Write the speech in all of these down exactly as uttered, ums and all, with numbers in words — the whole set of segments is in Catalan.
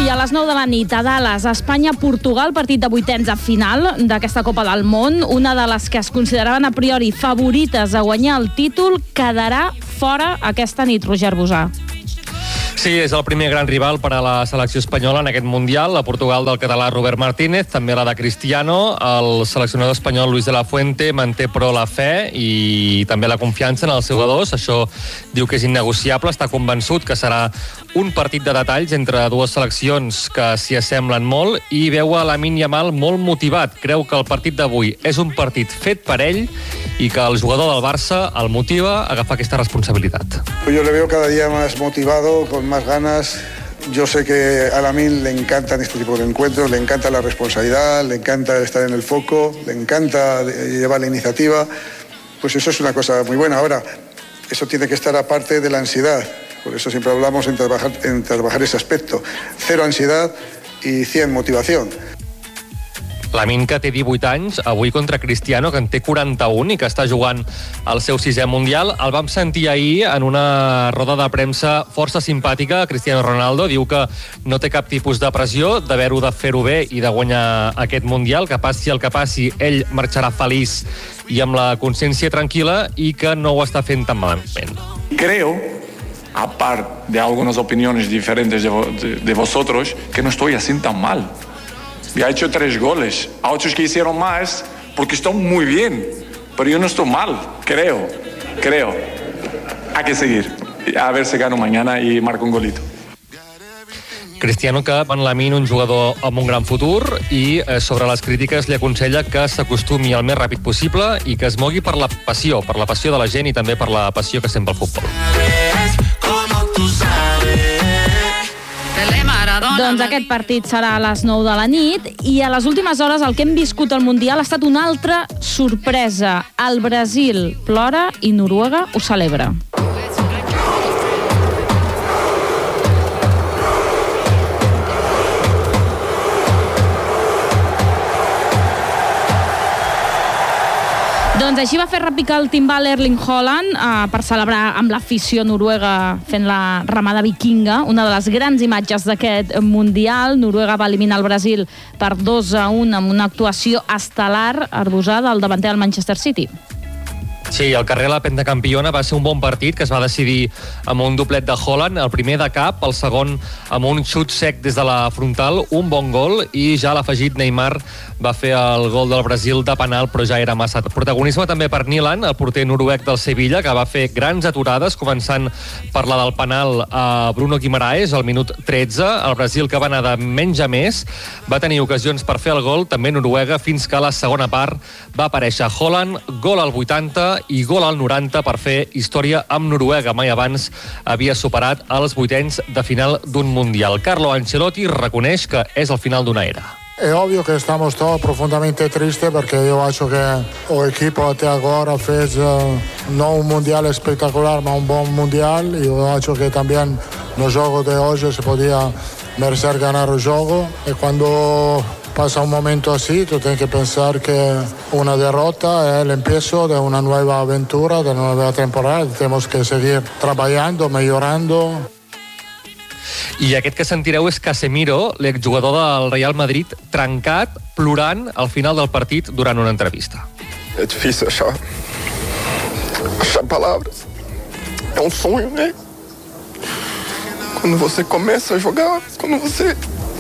Avui a les nou de la nit a Dallas, Espanya-Portugal, partit de vuitens a final d'aquesta Copa del Món. Una de les que es consideraven a priori favorites a guanyar el títol quedarà fora aquesta nit, Roger Bosà. Sí, és el primer gran rival per a la selecció espanyola en aquest Mundial, la Portugal del català Robert Martínez, també la de Cristiano. El seleccionador espanyol Luis de la Fuente manté però la fe i també la confiança en els seus jugadors. Això diu que és innegociable, està convençut que serà un partit de detalls entre dues seleccions que s'hi assemblen molt i veu a Lamine Yamal molt motivat. Creu que el partit d'avui és un partit fet per ell i que el jugador del Barça el motiva a agafar aquesta responsabilitat. Yo le veo cada día más motivado, con más ganas. Yo sé que a Lamine le encantan este tipo de encuentros, le encanta la responsabilidad, le encanta estar en el foco, le encanta llevar la iniciativa. Pues eso es una cosa muy buena. Ahora, eso tiene que estar aparte de la ansiedad. Por eso siempre hablamos en trabajar, en trabajar ese aspecto. Cero ansiedad y cien motivación. Lamine, que té divuit anys, avui contra Cristiano, que en té quaranta-un i que està jugant el seu sisè Mundial. El vam sentir ahir en una roda de premsa força simpàtica. Cristiano Ronaldo diu que no té cap tipus de pressió d'haver-ho de fer-ho bé i de guanyar aquest Mundial, que passi el que passi, ell marxarà feliç i amb la consciència tranquil·la i que no ho està fent tan malament. Creo, aparte de algunas opiniones diferentes de, de, de vosotros, que no estoy así tan mal. Y ha hecho tres goles. Hay otros que hicieron más porque están muy bien. Pero yo no estoy mal, creo, creo. Hay que seguir. A ver si gano mañana y marco un golito. Cristiano, que en Lamine, un jugador amb un gran futur, i eh, sobre les crítiques li aconsella que s'acostumi el més ràpid possible i que es mogui per la passió, per la passió de la gent i també per la passió que sent pel futbol. Doncs aquest partit serà a les nou de la nit i a les últimes hores el que hem viscut al Mundial ha estat una altra sorpresa. El Brasil plora i Noruega ho celebra. Doncs així va fer repicar el timbal Erling Haaland eh, per celebrar amb l'afició noruega fent la ramada vikinga, una de les grans imatges d'aquest Mundial. Noruega va eliminar el Brasil per dos a un amb una actuació estel·lar arbusada al davanter del Manchester City. Sí, el carrer la pentacampiona va ser un bon partit que es va decidir amb un doblet de Haaland, el primer de cap, el segon amb un xut sec des de la frontal, un bon gol, i ja a l'afegit Neymar va fer el gol del Brasil de penal, però ja era massa. Protagonisme també per Nilan, el porter noruec del Sevilla, que va fer grans aturades, començant per la del penal a Bruno Guimaraes al minut tretze. El Brasil, que va anar de menys a més, va tenir ocasions per fer el gol, també Noruega, fins que a la segona part va aparèixer Haaland, gol al vuitanta i gol al noranta per fer història amb Noruega. Mai abans havia superat els vuitens de final d'un Mundial. Carlo Ancelotti reconeix que és el final d'una era. È ovvio che stiamo todos profondamente tristes perché io acho che l'equipo até agora fez uh, non un mondiale espectacular ma un buon mondial. Io acho che también no gioco de oggi se podía merecer ganar el juego e quando pasa un momento así, tú tienes que pensar que una derrota es el empiezo de una nueva aventura, de una nueva temporada. Tenemos que seguir trabajando, mejorando. I aquest que sentireu és Casemiro, l'exjugador del Real Madrid, trencat, plorant al final del partit durant una entrevista. É difícil achar, achar palavras. É um sonho, né? Quando você começa a jogar, quando você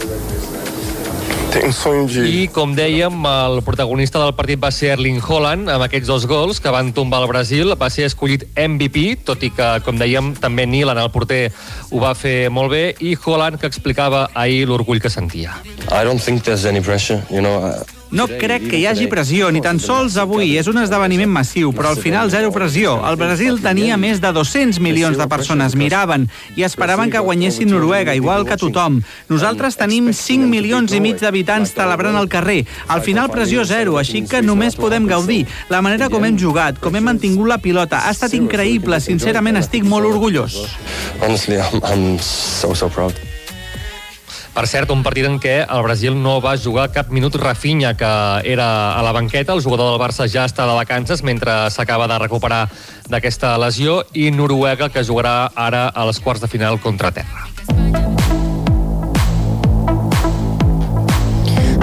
tem um sonho de... I, com dèiem, el protagonista del partit va ser Erling Haaland, amb aquests dos gols que van tombar el Brasil. Va ser escollit M V P, tot i que, com dèiem, també Nilan, el porter, ho va fer molt bé, i Haaland, que explicava ahir l'orgull que sentia. I don't think there's any pressure, you know. No crec que hi hagi pressió, ni tan sols avui. És un esdeveniment massiu, però al final zero pressió. El Brasil tenia més de dos-cents milions de persones, miraven i esperaven que guanyessin Noruega, igual que tothom. Nosaltres tenim cinc milions i mig d'habitants celebrant al carrer. Al final pressió zero, així que només podem gaudir. La manera com hem jugat, com hem mantingut la pilota, ha estat increïble. Sincerament, estic molt orgullós. Honestly, I'm, I'm so, so proud. Per cert, un partit en què el Brasil no va jugar cap minut. Rafinha, que era a la banqueta, el jugador del Barça ja està de vacances mentre s'acaba de recuperar d'aquesta lesió, i Noruega, que jugarà ara a les quarts de final contra Terra.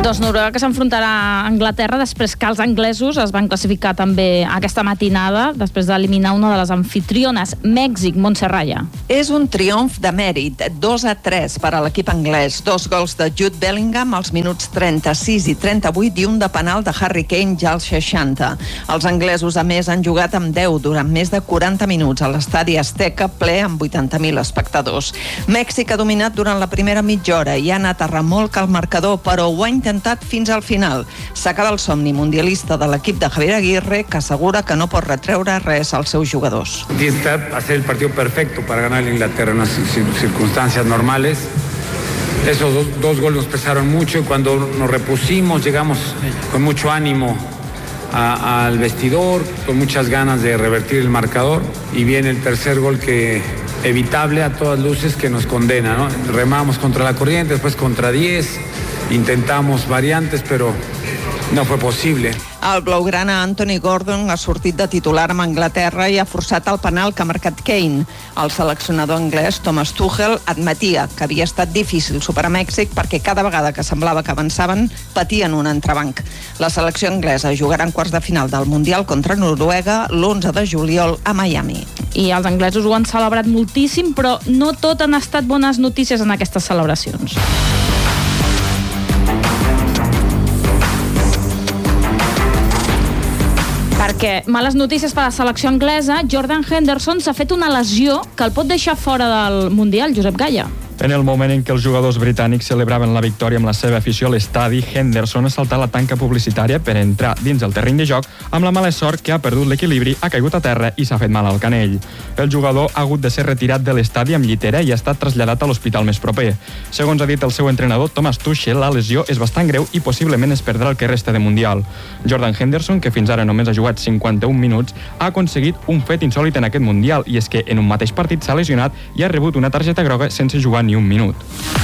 Doncs Noruega que s'enfrontarà a Anglaterra després que els anglesos es van classificar també aquesta matinada després d'eliminar una de les anfitriones, Mèxic. Montserrat. És un triomf de mèrit, dos a tres per a l'equip anglès. Dos gols de Jude Bellingham als minuts trenta-sis i trenta-vuit i un de penal de Harry Kane ja als seixanta. Els anglesos, a més, han jugat amb deu durant més de quaranta minuts a l'estadi Azteca, ple amb vuitanta mil espectadors. Mèxic ha dominat durant la primera mitja hora i ha anat a remolc al marcador, però ho ha intentat fins al final. S'acaba el somni mundialista de l'equip de Javier Aguirre, que assegura que no pot retreure res als seus jugadors. Intentar hacer el partido perfecto para ganar a Inglaterra en unas circunstancias normales. Esos dos, dos goles nos pesaron mucho y cuando nos repusimos llegamos con mucho ánimo a, al vestidor, con muchas ganas de revertir el marcador, y viene el tercer gol que evitable a todas luces que nos condena, ¿no? Remamos contra la corriente, después contra diez, intentamos variantes, pero no fue possible. El blaugrana Anthony Gordon ha sortit de titular amb Anglaterra i ha forçat el penal que ha marcat Kane. El seleccionador anglès Thomas Tuchel admetia que havia estat difícil superar Mèxic perquè cada vegada que semblava que avançaven patien un entrebanc. La selecció anglesa jugarà en quarts de final del Mundial contra Noruega l'onze de juliol a Miami. I els anglesos ho han celebrat moltíssim, però no tot han estat bones notícies en aquestes celebracions. Perquè, males notícies per a la selecció anglesa, Jordan Henderson s'ha fet una lesió que el pot deixar fora del Mundial, Josep Gaya. En el moment en què els jugadors britànics celebraven la victòria amb la seva afició a l'estadi, Henderson ha saltat la tanca publicitària per entrar dins el terreny de joc amb la mala sort que ha perdut l'equilibri, ha caigut a terra i s'ha fet mal al canell. El jugador ha hagut de ser retirat de l'estadi amb llitera i ha estat traslladat a l'hospital més proper. Segons ha dit el seu entrenador Thomas Tuchel, la lesió és bastant greu i possiblement es perdrà el que resta de Mundial. Jordan Henderson, que fins ara només ha jugat cinquanta-un minuts, ha aconseguit un fet insòlit en aquest Mundial, i és que en un mateix partit s'ha lesionat i ha rebut una targeta groga sense jugar ni un minut.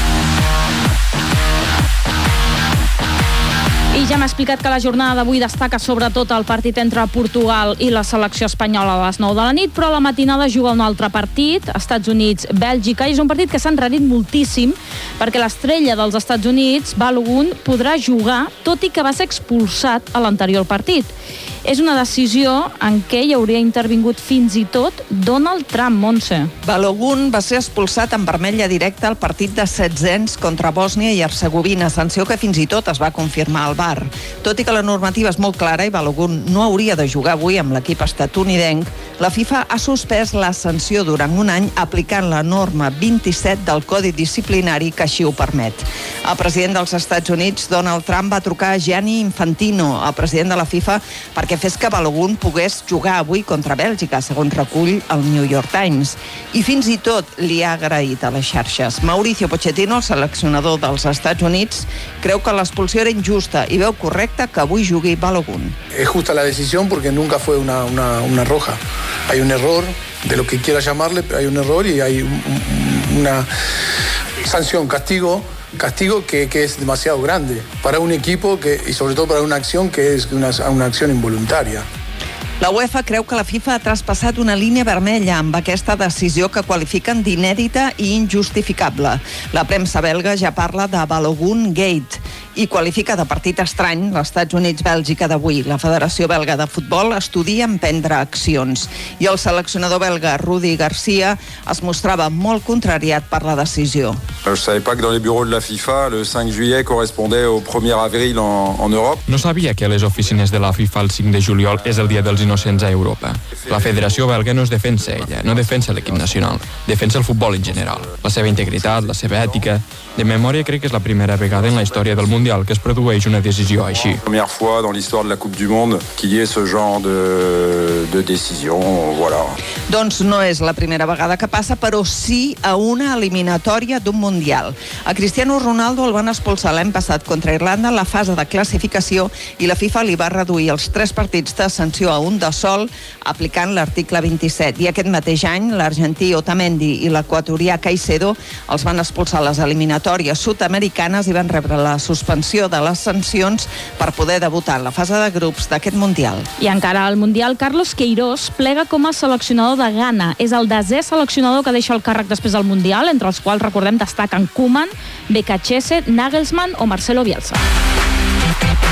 I ja m'ha explicat que la jornada d'avui destaca sobretot el partit entre Portugal i la selecció espanyola a les nou de la nit, però a la matinada juga un altre partit, Estats Units-Bèlgica, i és un partit que s'ha enredit moltíssim perquè l'estrella dels Estats Units, Balogun, podrà jugar, tot i que va ser expulsat a l'anterior partit. És una decisió en què hi hauria intervingut fins i tot Donald Trump, Montse. Balogun va ser expulsat en vermella directa al partit de setzents contra Bòsnia i Hercegovina, sanció que fins i tot es va confirmar al V A R. Tot i que la normativa és molt clara i Balogun no hauria de jugar avui amb l'equip estatunidenc, la FIFA ha suspès la sanció durant un any aplicant la norma vint-i-set del Codi Disciplinari que així ho permet. El president dels Estats Units, Donald Trump, va trucar a Gianni Infantino, el president de la FIFA, perquè fes que Balogun pogués jugar avui contra Bèlgica, segons recull el New York Times. I fins i tot li ha agraït a les xarxes. Mauricio Pochettino, el seleccionador dels Estats Units, creu que l'expulsió era injusta i veu correcte que avui jugui Balogun. Es justa la decisión porque nunca fue una, una, una roja. Hay un error, de lo que quiera llamarle, pero hay un error y hay un, un, una sanción, castigo, castigo que, que es demasiado grande para un equipo que, y sobre todo para una acción que es una, una acción involuntaria. La UEFA creu que la FIFA ha traspassat una línia vermella amb aquesta decisió que qualifiquen d'inèdita i injustificable. La premsa belga ja parla de Balogun Gate i qualifica de partit estrany l'Estats Units-Bèlgica d'avui. La Federació Belga de Futbol estudia emprendre accions i el seleccionador belga Rudi Garcia es mostrava molt contrariat per la decisió. Je savais pas que dans les bureaux de la FIFA, le cinq juillet correspondait au premier avril en, en Europe. No sabia que a les oficines de la FIFA el cinc de juliol és el dia dels innocents a Europa. La Federació Belga no es defensa ella, no defensa l'equip nacional, defensa el futbol en general, la seva integritat, la seva ètica. De memòria crec que és la primera vegada en la història del Mundial que es produeix una decisió així. Première fois dans l'histoire de la Coupe du Monde qu'il y ait ce genre de, de décision, voilà. Doncs no és la primera vegada que passa, però sí a una eliminatòria d'un Mundial. A Cristiano Ronaldo el van expulsar l'any passat contra Irlanda en la fase de classificació i la FIFA li va reduir els tres partits de sanció a un de sol aplicant l'article vint-i-set. I aquest mateix any l'argentí Otamendi i l'equatorià Caicedo els van expulsar a les eliminatòries sud-americanes i van rebre la suspensió de les sancions per poder debutar en la fase de grups d'aquest Mundial. I encara al Mundial, Carlos Queiroz plega com a seleccionador de Ghana. És el desè seleccionador que deixa el càrrec després del Mundial, entre els quals, recordem, destaquen Koeman, Bekachese, Nagelsmann o Marcelo Bielsa.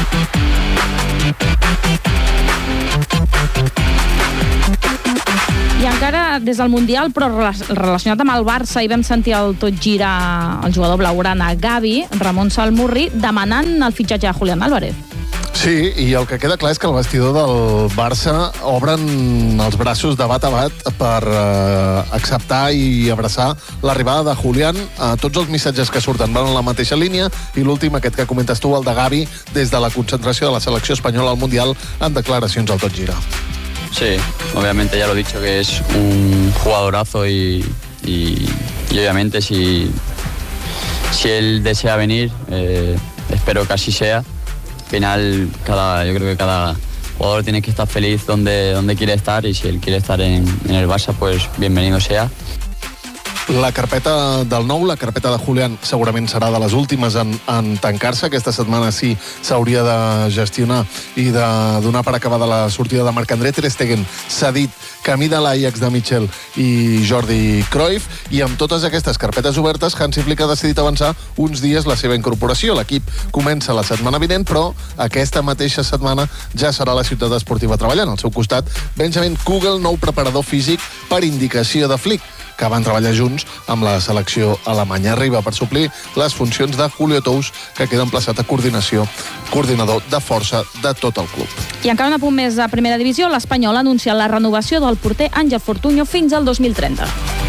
I encara des del Mundial, però relacionat amb el Barça, hi vam sentir el tot gira el jugador blaugrana Gavi, Ramon Salmurri, demanant el fitxatge de Julián Álvarez. Sí, i el que queda clar és que el vestidor del Barça obren els braços de bat a bat per eh, acceptar i abraçar l'arribada de Julián. Eh, tots els missatges que surten van en la mateixa línia i l'últim, aquest que comentes tu, el de Gavi, des de la concentració de la selecció espanyola al Mundial, en declaracions al tot gira. Sí, obviamente ya lo he dicho que es un jugadorazo y, y, y obviamente si, si él desea venir, eh, espero que así sea. Al final, cada, yo creo que cada jugador tiene que estar feliz donde, donde quiere estar y si él quiere estar en, en el Barça, pues bienvenido sea. La carpeta del nou, la carpeta de Julián, segurament serà de les últimes en, en tancar-se. Aquesta setmana sí s'hauria de gestionar i de donar per acabada la sortida de Marc-André Ter Stegen, cedit camí de l'Ajax de Michel i Jordi Cruyff, i amb totes aquestes carpetes obertes, Hansi Flick ha decidit avançar uns dies la seva incorporació. L'equip comença la setmana vinent, però aquesta mateixa setmana ja serà a la ciutat esportiva treballant. Al seu costat, Benjamin Kugel, nou preparador físic per indicació de Flick, que van treballar junts amb la selecció alemanya. Arriba per suplir les funcions de Julio Tous, que queda emplaçat a coordinació, coordinador de força de tot el club. I encara un apunt més de primera divisió, l'Espanyol ha anunciat la renovació del porter Àngel Fortuño fins al dos mil trenta.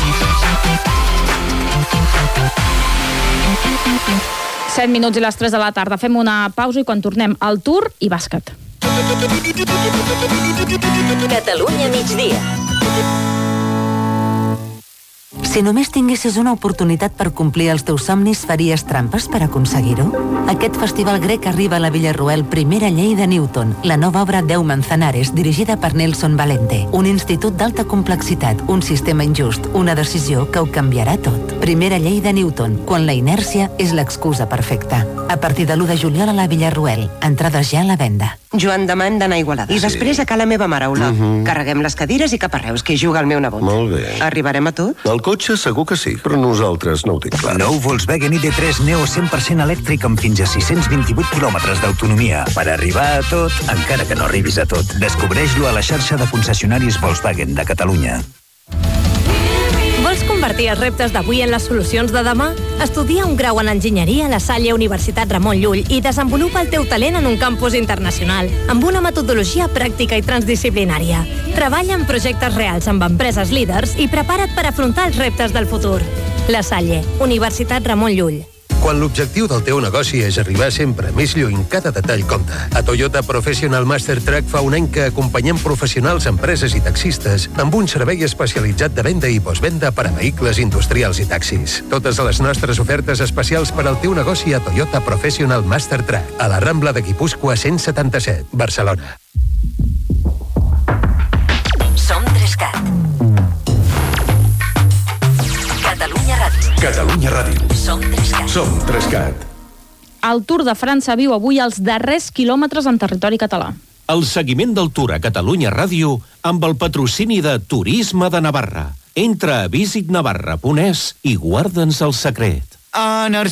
set minuts i les tres de la tarda. Fem una pausa i quan tornem al Tour i bàsquet. Catalunya migdia. Si només tinguessis una oportunitat per complir els teus somnis, faries trampes per aconseguir-ho? Aquest festival grec arriba a la Villarroel Primera Llei de Newton, la nova obra Deu Manzanares, dirigida per Nelson Valente. Un institut d'alta complexitat, un sistema injust, una decisió que ho canviarà tot. Primera Llei de Newton, quan la inèrcia és l'excusa perfecta. A partir de l'u de juliol a la Villarroel. Entrades ja a la venda. Joan, demà hem d'anar a Igualada. I després a ca la meva mare, Olà. Uh-huh. Carreguem les cadires i cap a Reus, que hi juga el meu nebot. Molt bé. Arribarem a tot? El cotxe segur que sí, però nosaltres no ho tinc clar. Nou Volkswagen I D tres Neo cent per cent elèctric amb fins a sis-cents vint-i-vuit quilòmetres d'autonomia. Per arribar a tot, encara que no arribis a tot. Descobreix-lo a la xarxa de concessionaris Volkswagen de Catalunya. Vols convertir els reptes d'avui en les solucions de demà? Estudia un grau en enginyeria a la Salle Universitat Ramon Llull i desenvolupa el teu talent en un campus internacional, amb una metodologia pràctica i transdisciplinària. Treballa en projectes reals amb empreses líders i prepara't per afrontar els reptes del futur. La Salle, Universitat Ramon Llull. Quan l'objectiu del teu negoci és arribar sempre més lluny, cada detall compta. A Toyota Professional Master Track fa un any que acompanyem professionals, empreses i taxistes amb un servei especialitzat de venda i postvenda per a vehicles industrials i taxis. Totes les nostres ofertes especials per al teu negoci a Toyota Professional Master Track, a la Rambla de Guipúscoa cent setanta-set, Barcelona. Som Trescat. Catalunya Ràdio. Catalunya Ràdio. Som Trescat. Som Trescat. El Tour de França viu avui els darrers quilòmetres en territori català. El seguiment del Tour a Catalunya Ràdio amb el patrocini de Turisme de Navarra. Entra a visit navarra punt es i guarda'ns el secret.